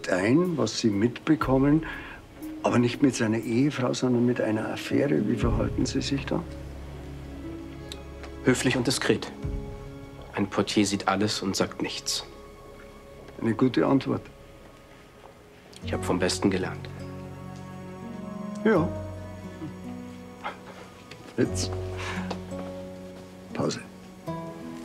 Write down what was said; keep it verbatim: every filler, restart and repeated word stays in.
sagt ein, was Sie mitbekommen, aber nicht mit seiner Ehefrau, sondern mit einer Affäre. Wie verhalten Sie sich da? Höflich und diskret. Ein Portier sieht alles und sagt nichts. Eine gute Antwort. Ich habe vom Besten gelernt. Ja. Jetzt Pause.